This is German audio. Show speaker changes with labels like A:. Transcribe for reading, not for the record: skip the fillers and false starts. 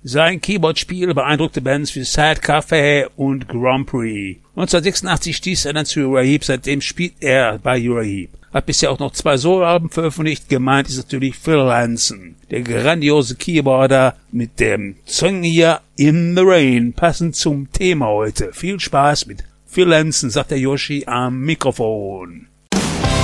A: Sein Keyboardspiel beeindruckte Bands wie Sad Café und Grand Prix. 1986 stieß er dann zu Uriah Heep, seitdem spielt er bei Uriah Heep. Hat bisher auch noch 2 Soloalben veröffentlicht, gemeint ist natürlich Phil Anson, der grandiose Keyboarder mit dem Song hier In the Rain, passend zum Thema heute. Viel Spaß mit Phil Anson, sagt der Yoshi am Mikrofon.